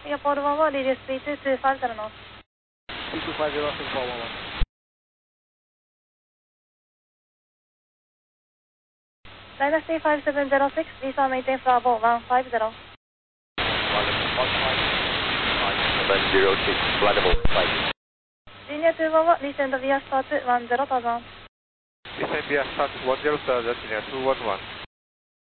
Singapore 11, reduce speed to 250 knots. 2250, Singapore 11. Dynasty 5706, visa maintain Bravo 150. 150, 07, flightable, flight. Linear 211, descend via start 10,000. Descend via start 10,000, linear 211.